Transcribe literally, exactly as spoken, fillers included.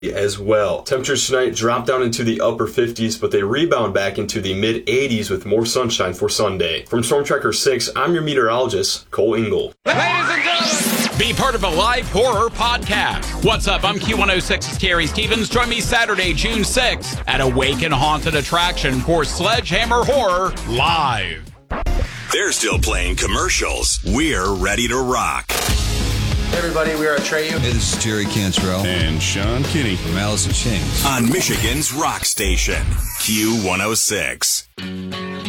as well. Temperatures tonight drop down into the upper fifties, but they rebound back into the mid eighties with more sunshine for Sunday. From Storm Tracker six, I'm your meteorologist, Cole Ingle. Ladies and gentlemen, be part of a live horror podcast. What's up? I'm Q one oh six's Terry Stevens. Join me Saturday, June sixth at Awaken Haunted Attraction for Sledgehammer Horror Live. They're still playing commercials. We're ready to rock. Hey everybody, we are Atreyu. Hey, this is Jerry Cantrell. And Sean Kinney. From Alice in Chains. On Michigan's rock station, Q one oh six.